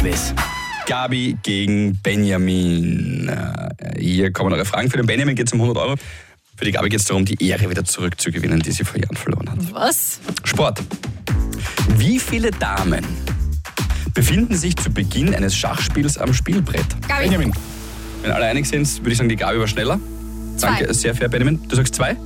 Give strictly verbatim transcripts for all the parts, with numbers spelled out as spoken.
Quiz. Gabi gegen Benjamin. Äh, Hier kommen eure Fragen. Für den Benjamin geht es um hundert Euro. Für die Gabi geht es darum, die Ehre wieder zurückzugewinnen, die sie vor Jahren verloren hat. Was? Sport. Wie viele Damen befinden sich zu Beginn eines Schachspiels am Spielbrett? Gabi. Benjamin. Wenn alle einig sind, würde ich sagen, die Gabi war schneller. Zwei. Danke, sehr fair, Benjamin. Du sagst zwei?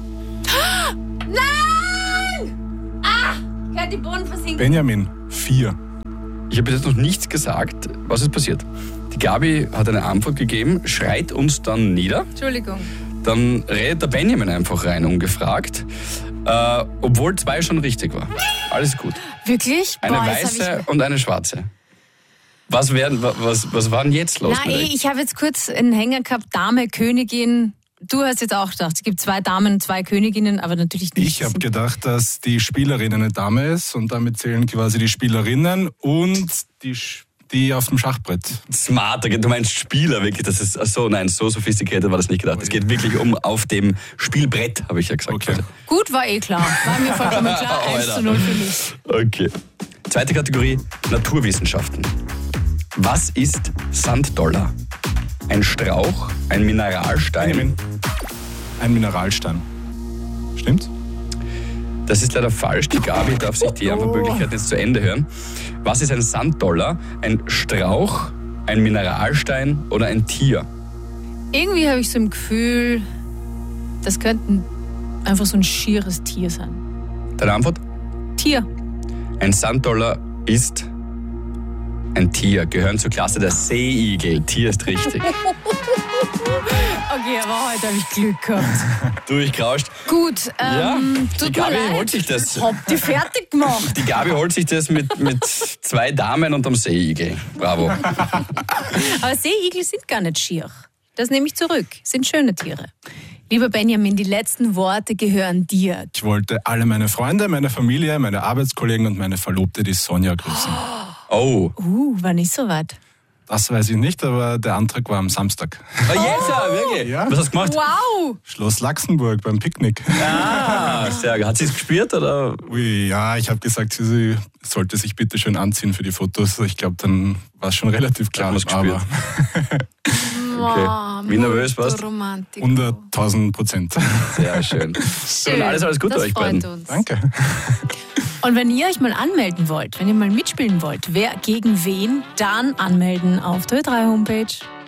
Nein! Ah! Kann die Boden versinken. Benjamin. Vier. Ich habe bis jetzt noch nichts gesagt. Was ist passiert? Die Gabi hat eine Antwort gegeben, schreit uns dann nieder. Entschuldigung. Dann redet der Benjamin einfach rein, ungefragt. Äh, obwohl zwei schon richtig war. Alles gut. Wirklich? Eine Boah, jetzt weiße hab ich... und eine schwarze. Was, werden, was, was war denn jetzt los Na, mit ey, euch? ich habe jetzt kurz einen Hänger gehabt, Dame, Königin. Du hast jetzt auch gedacht, es gibt zwei Damen, zwei Königinnen, aber natürlich nicht. Ich habe gedacht, dass die Spielerin eine Dame ist und damit zählen quasi die Spielerinnen und die, Sch- die auf dem Schachbrett. Smarter, du meinst Spieler, wirklich. Das ist so, nein, so sophisticated war das nicht gedacht. Es geht wirklich um auf dem Spielbrett, habe ich ja gesagt. Okay. Gut, war eh klar. War mir vollkommen klar. eins zu null für mich. Okay. Zweite Kategorie, Naturwissenschaften. Was ist Sanddollar? Ein Strauch, ein Mineralstein? Benjamin. Ein Mineralstein. Stimmt's? Das ist leider falsch. Die Gabi darf sich die Antwortmöglichkeit jetzt zu Ende hören. Was ist ein Sanddollar? Ein Strauch, ein Mineralstein oder ein Tier? Irgendwie habe ich so im Gefühl, das könnte einfach so ein schieres Tier sein. Deine Antwort? Tier. Ein Sanddollar ist ein Tier. Gehören zur Klasse der Seeigel. Tier ist richtig. Okay, aber heute habe ich Glück gehabt. Durchgerauscht. Gut, ähm, die tut Gabi mir leid. holt sich das. Hab die fertig gemacht. Die Gabi holt sich das mit, mit zwei Damen und einem Seeigel. Bravo. Aber Seeigel sind gar nicht schier. Das nehme ich zurück. Sind schöne Tiere. Lieber Benjamin, die letzten Worte gehören dir. Ich wollte alle meine Freunde, meine Familie, meine Arbeitskollegen und meine Verlobte, die Sonja, grüßen. Oh. Uh, wann ist soweit? Das weiß ich nicht, aber der Antrag war am Samstag. Oh, jetzt ja, wirklich? Ja. Was hast du gemacht? Wow! Schloss Laxenburg beim Picknick. Ah, sehr gut. Hat sie es gespürt, oder? Ui, ja, ich habe gesagt, sie sollte sich bitte schön anziehen für die Fotos. Ich glaube, dann war es schon relativ klar. Hat man's gespürt. Wow, Wie nervös warst du? Romantik. hunderttausend Prozent. Sehr schön. Schön. Und alles, alles Gute das euch freut beiden. uns. Danke. Und wenn ihr euch mal anmelden wollt, wenn ihr mal mitspielen wollt, wer gegen wen, dann anmelden auf der Ö drei Homepage.